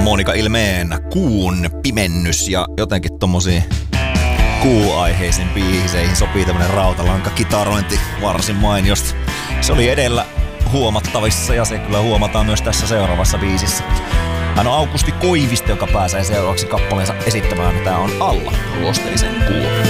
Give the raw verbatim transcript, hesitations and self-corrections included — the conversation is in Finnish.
Monika Ilmeen Kuun pimennys ja jotenkin tommosiin kuuaiheisiin biiseihin sopii tämmönen rautalankakitarointi varsin mainiosti. Se oli edellä huomattavissa ja se kyllä huomataan myös tässä seuraavassa biisissä. Hän on Aukusti Koivisto, joka pääsee seuraavaksi kappaleensa esittämään. Tää on Alla ruosteisen kuun.